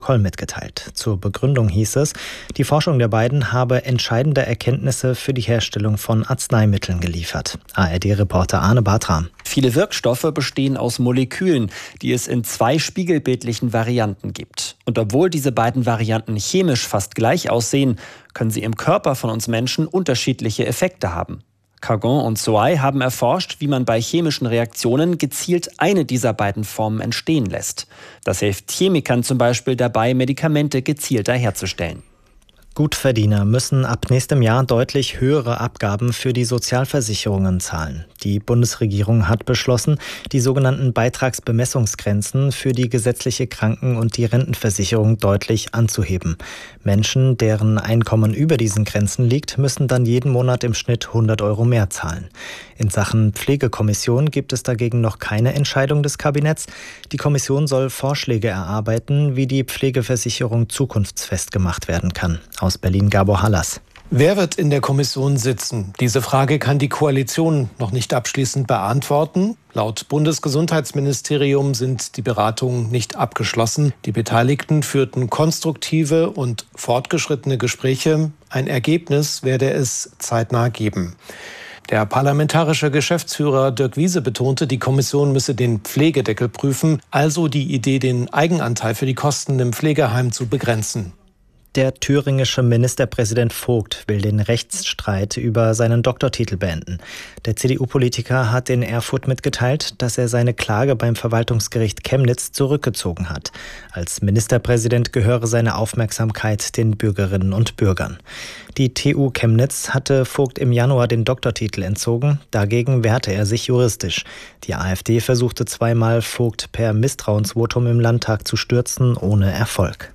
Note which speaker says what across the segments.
Speaker 1: mitgeteilt. Zur Begründung hieß es, die Forschung der beiden habe entscheidende Erkenntnisse für die Herstellung von Arzneimitteln geliefert. ARD-Reporter Arne Bartram.
Speaker 2: Viele Wirkstoffe bestehen aus Molekülen, die es in 2 spiegelbildlichen Varianten gibt. Und obwohl diese beiden Varianten chemisch fast gleich aussehen, können sie im Körper von uns Menschen unterschiedliche Effekte haben. Kagon und Tsui haben erforscht, wie man bei chemischen Reaktionen gezielt eine dieser beiden Formen entstehen lässt. Das hilft Chemikern zum Beispiel dabei, Medikamente gezielter herzustellen.
Speaker 1: Gutverdiener müssen ab nächstem Jahr deutlich höhere Abgaben für die Sozialversicherungen zahlen. Die Bundesregierung hat beschlossen, die sogenannten Beitragsbemessungsgrenzen für die gesetzliche Kranken- und die Rentenversicherung deutlich anzuheben. Menschen, deren Einkommen über diesen Grenzen liegt, müssen dann jeden Monat im Schnitt 100 € mehr zahlen. In Sachen Pflegekommission gibt es dagegen noch keine Entscheidung des Kabinetts. Die Kommission soll Vorschläge erarbeiten, wie die Pflegeversicherung zukunftsfest gemacht werden kann. Aus Berlin Gabor Hallas.
Speaker 3: Wer wird in der Kommission sitzen? Diese Frage kann die Koalition noch nicht abschließend beantworten. Laut Bundesgesundheitsministerium sind die Beratungen nicht abgeschlossen. Die Beteiligten führten konstruktive und fortgeschrittene Gespräche. Ein Ergebnis werde es zeitnah geben. Der parlamentarische Geschäftsführer Dirk Wiese betonte, die Kommission müsse den Pflegedeckel prüfen, also die Idee, den Eigenanteil für die Kosten im Pflegeheim zu begrenzen.
Speaker 1: Der thüringische Ministerpräsident Vogt will den Rechtsstreit über seinen Doktortitel beenden. Der CDU-Politiker hat in Erfurt mitgeteilt, dass er seine Klage beim Verwaltungsgericht Chemnitz zurückgezogen hat. Als Ministerpräsident gehöre seine Aufmerksamkeit den Bürgerinnen und Bürgern. Die TU Chemnitz hatte Vogt im Januar den Doktortitel entzogen. Dagegen wehrte er sich juristisch. Die AfD versuchte zweimal, Vogt per Misstrauensvotum im Landtag zu stürzen, ohne Erfolg.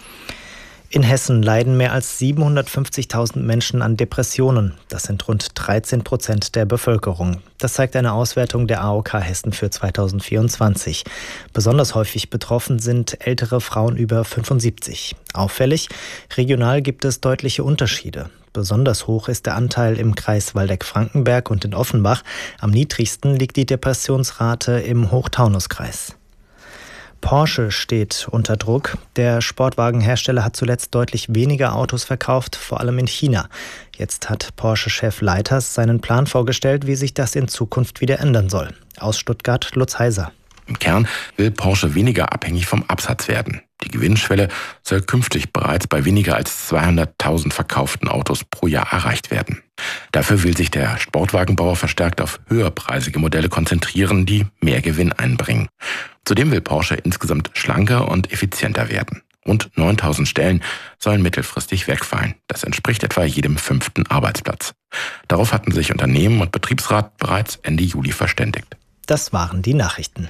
Speaker 1: In Hessen leiden mehr als 750.000 Menschen an Depressionen. Das sind rund 13% der Bevölkerung. Das zeigt eine Auswertung der AOK Hessen für 2024. Besonders häufig betroffen sind ältere Frauen über 75. Auffällig, regional gibt es deutliche Unterschiede. Besonders hoch ist der Anteil im Kreis Waldeck-Frankenberg und in Offenbach. Am niedrigsten liegt die Depressionsrate im Hochtaunuskreis. Porsche steht unter Druck. Der Sportwagenhersteller hat zuletzt deutlich weniger Autos verkauft, vor allem in China. Jetzt hat Porsche-Chef Leiters seinen Plan vorgestellt, wie sich das in Zukunft wieder ändern soll. Aus Stuttgart, Lutz Heiser.
Speaker 4: Im Kern will Porsche weniger abhängig vom Absatz werden. Die Gewinnschwelle soll künftig bereits bei weniger als 200.000 verkauften Autos pro Jahr erreicht werden. Dafür will sich der Sportwagenbauer verstärkt auf höherpreisige Modelle konzentrieren, die mehr Gewinn einbringen. Zudem will Porsche insgesamt schlanker und effizienter werden. Rund 9.000 Stellen sollen mittelfristig wegfallen. Das entspricht etwa jedem 5. Arbeitsplatz. Darauf hatten sich Unternehmen und Betriebsrat bereits Ende Juli verständigt.
Speaker 1: Das waren die Nachrichten.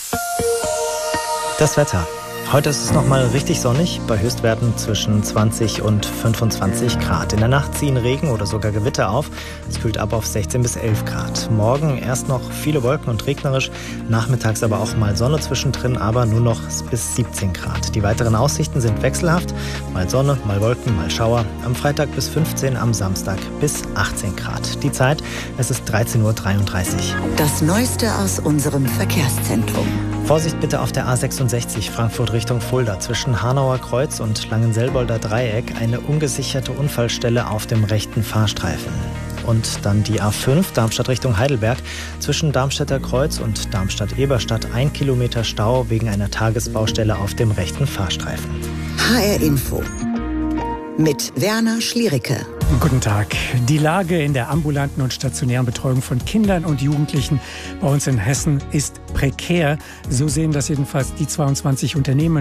Speaker 1: Das Wetter. Heute ist es nochmal richtig sonnig, bei Höchstwerten zwischen 20 und 25 Grad. In der Nacht ziehen Regen oder sogar Gewitter auf. Es kühlt ab auf 16 bis 11 Grad. Morgen erst noch viele Wolken und regnerisch, nachmittags aber auch mal Sonne zwischendrin, aber nur noch bis 17 Grad. Die weiteren Aussichten sind wechselhaft, mal Sonne, mal Wolken, mal Schauer. Am Freitag bis 15, am Samstag bis 18 Grad. Die Zeit, es ist 13:33 Uhr.
Speaker 5: Das Neueste aus unserem Verkehrszentrum.
Speaker 1: Vorsicht bitte auf der A66 Frankfurt Richtung Fulda zwischen Hanauer Kreuz und Langenselbolder Dreieck eine ungesicherte Unfallstelle auf dem rechten Fahrstreifen. Und dann die A5 Darmstadt Richtung Heidelberg zwischen Darmstädter Kreuz und Darmstadt-Eberstadt 1 Kilometer Stau wegen einer Tagesbaustelle auf dem rechten Fahrstreifen.
Speaker 5: HR Info mit Werner Schliericke.
Speaker 6: Guten Tag. Die Lage in der ambulanten und stationären Betreuung von Kindern und Jugendlichen bei uns in Hessen ist prekär. So sehen das jedenfalls die 22 Unternehmen